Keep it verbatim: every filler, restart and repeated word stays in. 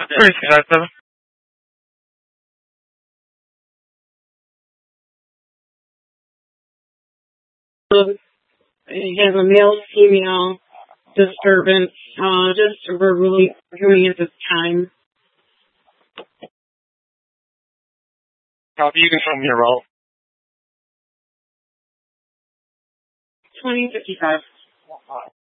Very excessive. Um, you have a male-female disturbance, uh, just verbally arguing at this time. Copy, you can show me your route. twenty fifty-five.